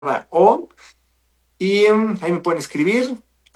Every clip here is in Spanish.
O, y ahí me pueden escribir.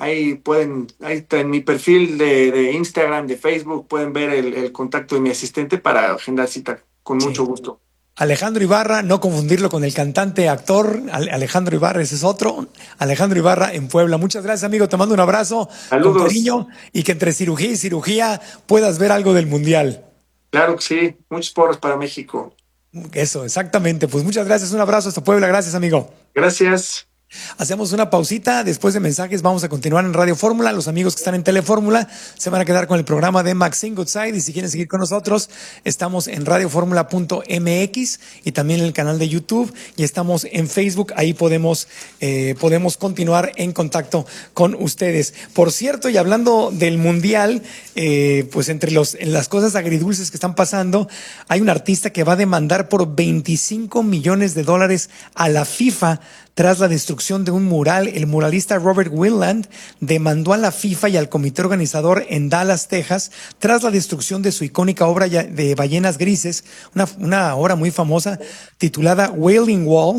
Ahí está en mi perfil de Instagram, de Facebook, pueden ver el contacto de mi asistente para agendar cita con mucho Sí. gusto. Alejandro Ibarra, no confundirlo con el cantante, actor. Alejandro Ibarra, ese es otro. Alejandro Ibarra en Puebla. Muchas gracias, amigo. Te mando un abrazo con Saludos. cariño y que entre cirugía y cirugía puedas ver algo del Mundial. Claro que sí. Muchos porros para México. Eso, exactamente. Pues muchas gracias. Un abrazo hasta Puebla. Gracias, amigo. Gracias. Hacemos una pausita, después de mensajes vamos a continuar en Radio Fórmula. Los amigos que están en Telefórmula se van a quedar con el programa de Maxine Goodside y si quieren seguir con nosotros, estamos en radioformula.mx y también en el canal de YouTube y estamos en Facebook. Ahí podemos continuar en contacto con ustedes. Por cierto, y hablando del Mundial, pues en las cosas agridulces que están pasando, hay un artista que va a demandar por $25 millones a la FIFA tras la destrucción de un mural. El muralista Robert Winland demandó a la FIFA y al comité organizador en Dallas, Texas, tras la destrucción de su icónica obra de ballenas grises, una obra muy famosa titulada Wailing Wall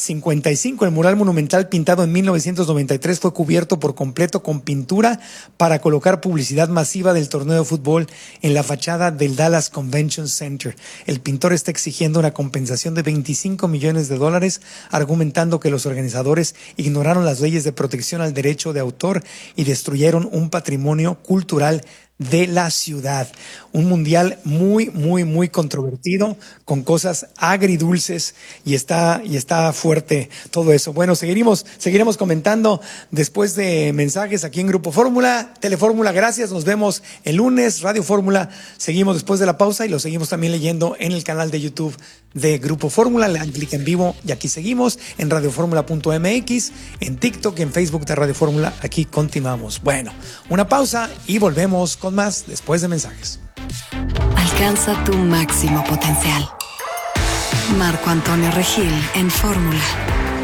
55. El mural monumental pintado en 1993 fue cubierto por completo con pintura para colocar publicidad masiva del torneo de fútbol en la fachada del Dallas Convention Center. El pintor está exigiendo una compensación de $25 millones, argumentando que los organizadores ignoraron las leyes de protección al derecho de autor y destruyeron un patrimonio cultural de la ciudad. Un mundial muy, muy, muy controvertido, con cosas agridulces y está fuerte todo eso. Bueno, seguiremos comentando después de mensajes aquí en Grupo Fórmula. Telefórmula, gracias. Nos vemos el lunes. Radio Fórmula, seguimos después de la pausa y lo seguimos también leyendo en el canal de YouTube de Grupo Fórmula. Le dan clic en vivo y aquí seguimos en radioformula.mx, en TikTok y en Facebook de Radio Fórmula. Aquí continuamos. Bueno, una pausa y volvemos con más después de mensajes. Alcanza tu máximo potencial. Marco Antonio Regil en Fórmula.